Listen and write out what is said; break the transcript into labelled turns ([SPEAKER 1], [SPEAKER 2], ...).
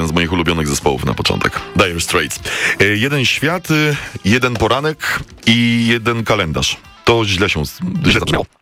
[SPEAKER 1] z moich ulubionych zespołów na początek. Dire Straits. Jeden świat, jeden poranek i jeden kalendarz. To źle zaczynało.